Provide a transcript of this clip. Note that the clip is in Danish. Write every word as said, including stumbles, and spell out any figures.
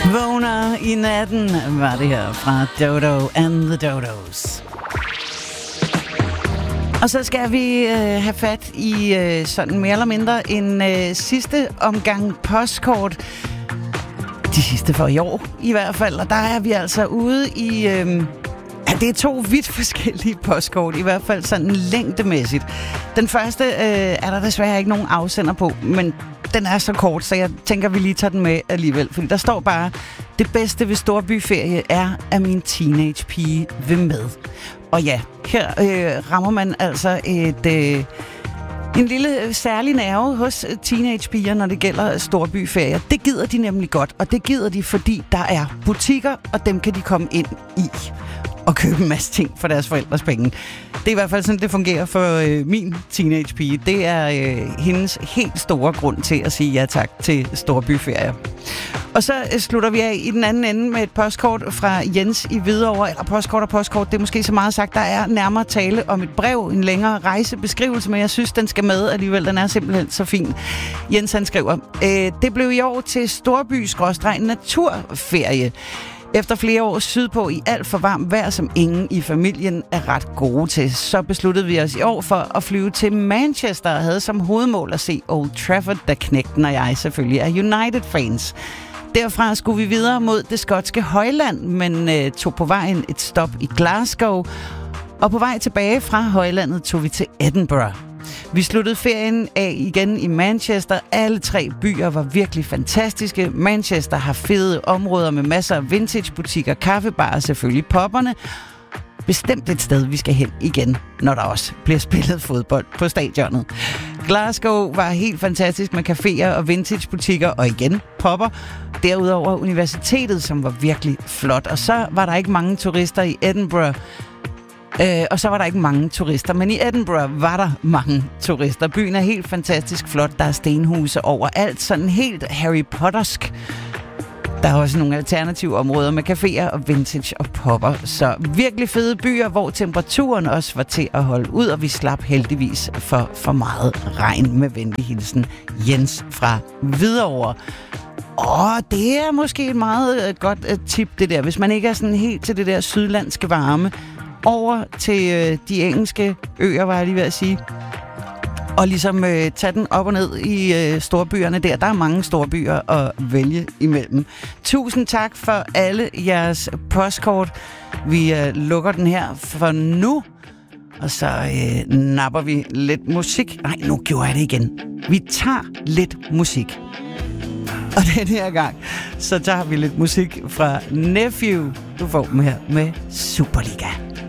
Vågner i natten var det her fra Dodo and the Dodos. Og så skal vi øh, have fat i øh, sådan mere eller mindre en øh, sidste omgang postkort. De sidste for i år i hvert fald. Og der er vi altså ude i... Øh, ja, det er to vidt forskellige postkort, i hvert fald sådan længdemæssigt. Den første øh, er der desværre ikke nogen afsender på, men den er så kort, så jeg tænker, vi lige tager den med alligevel. Fordi der står bare, det bedste ved storbyferie er, at min teenagepige vil med. Og ja, her øh, rammer man altså et... Øh, En lille særlig nerve hos teenagepiger, når det gælder storbyferier. Det gider de nemlig godt, og det gider de, fordi der er butikker, og dem kan de komme ind i og købe en masse ting for deres forældres penge. Det er i hvert fald sådan, det fungerer for øh, min teenagepige. Det er øh, hendes helt store grund til at sige ja tak til storbyferier. Og så øh, slutter vi af i den anden ende med et postkort fra Jens i Hvidovre. Eller postkort og postkort, det er måske så meget sagt. Der er nærmere tale om et brev, en længere rejsebeskrivelse, men jeg synes, den skal med alligevel. Den er simpelthen så fin. Jens han skriver, øh, det blev i år til storby-naturferie. Efter flere år sydpå i alt for varmt vejr, som ingen i familien er ret gode til, så besluttede vi os i år for at flyve til Manchester og havde som hovedmål at se Old Trafford, da knægten og jeg selvfølgelig er United-fans. Derfra skulle vi videre mod det skotske højland, men øh, tog på vejen et stop i Glasgow, og på vej tilbage fra højlandet tog vi til Edinburgh. Vi sluttede ferien af igen i Manchester. Alle tre byer var virkelig fantastiske. Manchester har fede områder med masser af vintagebutikker, kaffebarer og selvfølgelig popperne. Bestemt et sted, vi skal hen igen, når der også bliver spillet fodbold på stadionet. Glasgow var helt fantastisk med caféer og vintagebutikker, og igen popper. Derudover universitetet, som var virkelig flot. Og så var der ikke mange turister i Edinburgh. Øh, og så var der ikke mange turister, men i Edinburgh var der mange turister. Byen er helt fantastisk flot. Der er stenhuse overalt, sådan helt Harry Pottersk. Der er også nogle alternative områder med caféer og vintage og popper. Så virkelig fede byer, hvor temperaturen også var til at holde ud, og vi slap heldigvis for for meget regn. Med venlig hilsen, Jens fra Hvidovre. Åh, det er måske et meget godt uh, tip, det der. Hvis man ikke er sådan helt til det der sydlandske varme, over til øh, de engelske øer, var jeg lige ved at sige. Og ligesom øh, tage den op og ned i øh, storbyerne der. Der er mange storbyer at vælge imellem. Tusind tak for alle jeres postkort. Vi øh, lukker den her for nu. Og så øh, napper vi lidt musik. Nej, nu gjorde jeg det igen. Vi tager lidt musik. Og den her gang, så tager vi lidt musik fra Nephew. Du får dem her med Superliga.